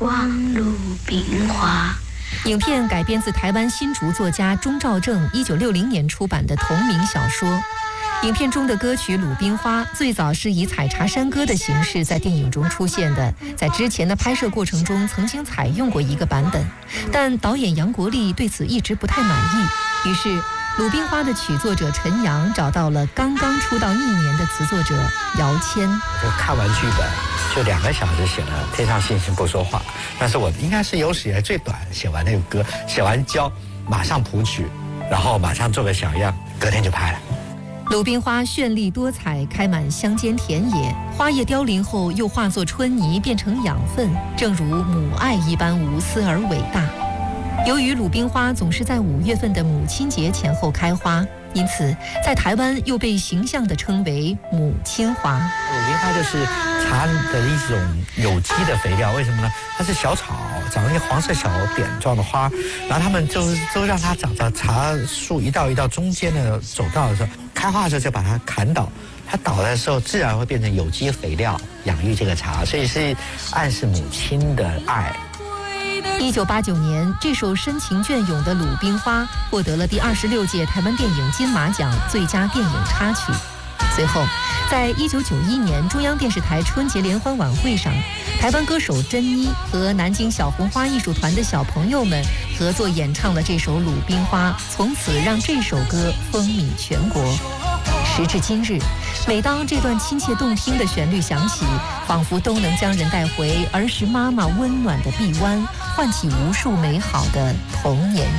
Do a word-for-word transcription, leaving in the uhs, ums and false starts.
光鲁冰花。 影片改编自台湾新竹作家钟兆政一九六零年出版的同名小说。影片中的歌曲《鲁冰花》最早是以采茶山歌的形式在电影中出现的，在之前的拍摄过程中曾经采用过一个版本，但导演杨国立对此一直不太满意，于是《鲁冰花》的曲作者陈阳找到了刚刚出道一年的词作者姚谦。 就看完剧本就两个小时写了《天上星星不说话》，但是我应该是有史以来最短写完那个歌，写完交马上谱曲，然后马上做个小样，隔天就拍了。 鲁冰花绚丽多彩，开满乡间田野，花叶凋零后又化作春泥，变成养分，正如母爱一般无私而伟大。由于鲁冰花总是在五月份的母亲节前后开花，因此在台湾又被形象地称为母亲花。 鲁冰花就是茶的一种有机的肥料，为什么呢？它是小草，长了一个黄色小点状的花，然后他们就是都让它长到茶树一道一道中间的走道的时候，开花的时候就把它砍倒，它倒的时候自然会变成有机肥料，养育这个茶，所以是暗示母亲的爱。 一九八九年，这首深情隽永的《鲁冰花》获得了第二十六届台湾电影金马奖最佳电影插曲。随后，在一九九一年中央电视台春节联欢晚会上，台湾歌手珍妮和南京小红花艺术团的小朋友们合作演唱了这首《鲁冰花》，从此让这首歌风靡全国。时至今日，每当这段亲切动听的旋律响起，仿佛都能将人带回儿时妈妈温暖的臂弯，唤起无数美好的童年